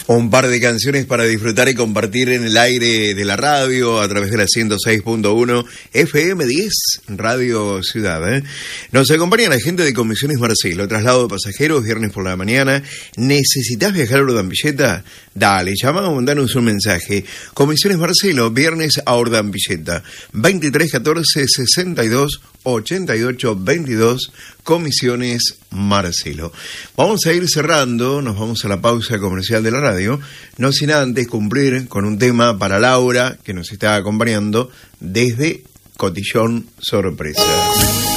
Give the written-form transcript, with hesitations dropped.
Un par de canciones para disfrutar y compartir en el aire de la radio a través de la 106.1 FM10 Radio Ciudad. Nos acompaña la gente de Comisiones Marcelo, traslado de pasajeros, viernes por la mañana. ¿Necesitas viajar a Ordambilleta? Dale, llama o mandanos un mensaje. Comisiones Marcelo, viernes a Ordambilleta, 2314 62 88 22, Comisiones Marcelo. Vamos a ir cerrando, nos vamos a la pausa comercial de la radio, no sin antes cumplir con un tema para Laura, que nos está acompañando desde Cotillón Sorpresa.